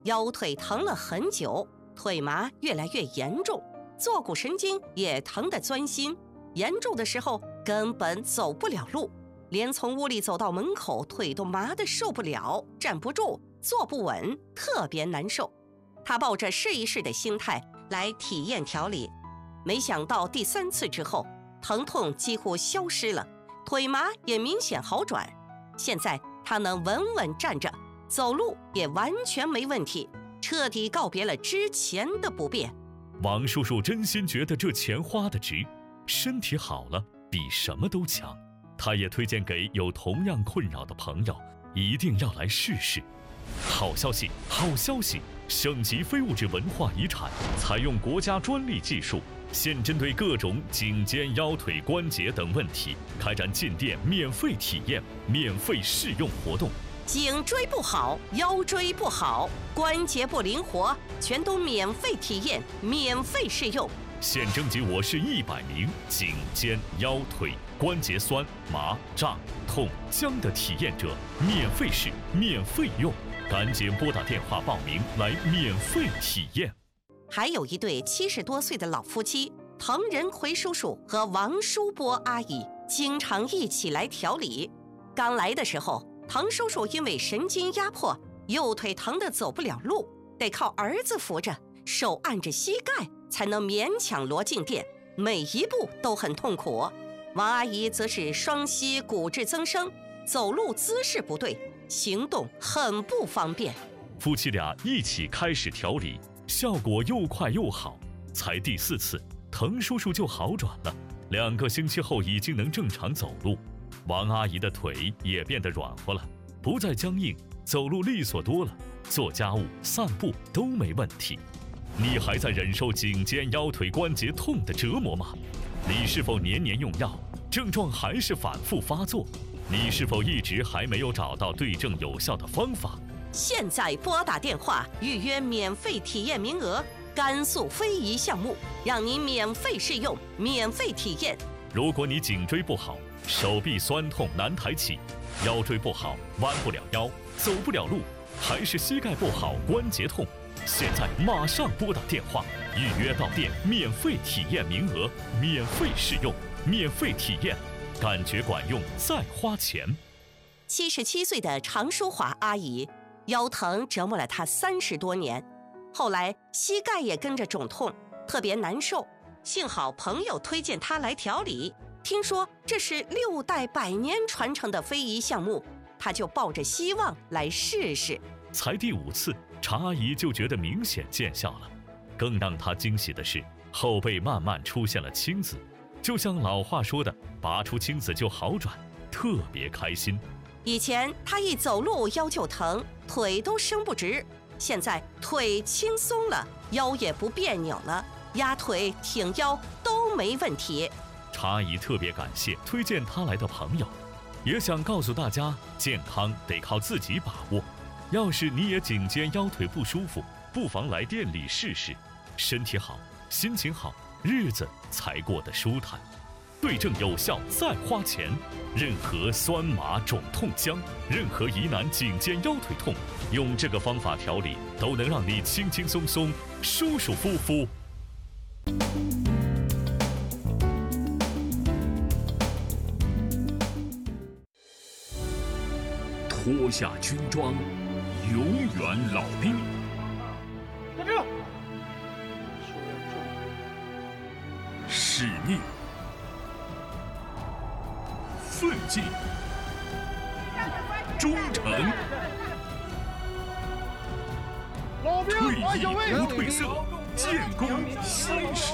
腰腿疼了很久，腿麻越来越严重，坐骨神经也疼得钻心，严重的时候根本走不了路，连从屋里走到门口腿都麻得受不了，站不住，坐不稳，特别难受。他抱着试一试的心态来体验调理，没想到第3次之后，疼痛几乎消失了，腿麻也明显好转。现在他能稳稳站着，走路也完全没问题，彻底告别了之前的不便。 王叔叔真心觉得这钱花得值，身体好了比什么都强。他也推荐给有同样困扰的朋友，一定要来试试。好消息，好消息！省级非物质文化遗产采用国家专利技术，现针对各种颈肩、腰腿、关节等问题，开展进店免费体验、免费试用活动。 颈椎不好，腰椎不好，关节不灵活，全都免费体验、免费试用。 现征集我市100名颈肩、腰腿、关节酸、麻、胀、痛、僵的体验者，免费试、免费用，赶紧拨打电话报名来免费体验。 还有一对70多岁的老夫妻，滕仁奎叔叔和王淑波阿姨，经常一起来调理。刚来的时候，滕叔叔因为神经压迫，右腿疼得走不了路，得靠儿子扶着，手按着膝盖才能勉强挪进店，每一步都很痛苦。王阿姨则是双膝骨质增生，走路姿势不对，行动很不方便。 夫妻俩一起开始调理，效果又快又好。才第4次，滕叔叔就好转了，2个星期后已经能正常走路。王阿姨的腿也变得软和了，不再僵硬，走路利索多了，做家务、散步都没问题。你还在忍受颈肩、腰腿关节痛的折磨吗？你是否年年用药，症状还是反复发作？你是否一直还没有找到对症有效的方法？ 现在拨打电话预约免费体验名额，甘肃非遗项目，让您免费试用、免费体验。 如果你颈椎不好，手臂酸痛难抬起，腰椎不好，弯不了腰，走不了路，还是膝盖不好，关节痛，现在马上拨打电话预约到店，免费体验名额，免费试用，免费体验，感觉管用再花钱。 77岁的常淑华阿姨，腰疼折磨了她30多年，后来膝盖也跟着肿痛，特别难受。幸好朋友推荐她来调理，听说这是6代100年传承的非遗项目，她就抱着希望来试试。 才第5次，常阿姨就觉得明显见效了。更让她惊喜的是，后背慢慢出现了青紫，就像老话说的，拔出青紫就好转，特别开心。 以前她一走路腰就疼，腿都伸不直，现在腿轻松了，腰也不别扭了，压腿挺腰都没问题。 常阿姨特别感谢推荐她来的朋友，也想告诉大家，健康得靠自己把握。要是你也颈肩腰腿不舒服，不妨来店里试试，身体好，心情好，日子才过得舒坦。对症有效再花钱，任何酸麻肿痛僵，任何疑难颈肩腰腿痛，用这个方法调理，都能让你轻轻松松、舒舒服服。 脱下军装，永远老兵。 站住！ 使命、奋进、忠诚，退役不褪色，建功新时。